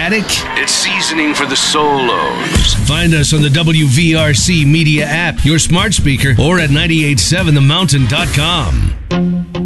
static? It's seasoning for the solos. Find us on the WVRC Media app, your smart speaker, or at 987themountain.com.